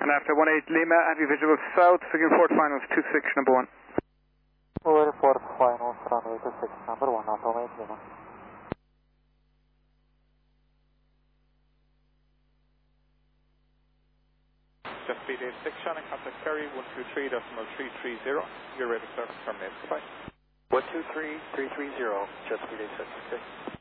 And after 18 Lima, have you visual south, figure port finals 26, number 1. Over port finals, runway 26, number 1, Alpha 18 Lima. Just speed 86, Shannon, contact Kerry, 123.330. You're ready, sir. Terminate. Goodbye. 123.330, just speed 86. Okay.